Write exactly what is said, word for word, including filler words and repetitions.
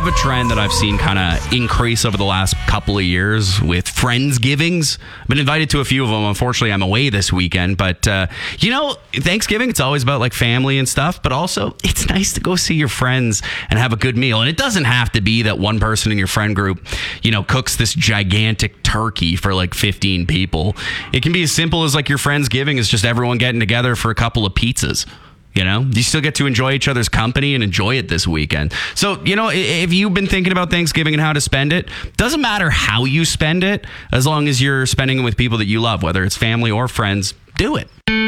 love a trend that I've seen kind of increase over the last couple of years with Friendsgivings. I've been invited to a few of them. Unfortunately, I'm away this weekend. But, uh, you know, Thanksgiving, it's always about like family and stuff. But also, it's nice to go see your friends and have a good meal. And it doesn't have to be that one person in your friend group, you know, cooks this gigantic turkey for like fifteen people. It can be as simple as like your Friendsgiving is just everyone getting together for a couple of pizzas. You know, you still get to enjoy each other's company and enjoy it this weekend. So, you know, if you've been thinking about Thanksgiving and how to spend it, doesn't matter how you spend it, as long as you're spending it with people that you love, whether it's family or friends, do it.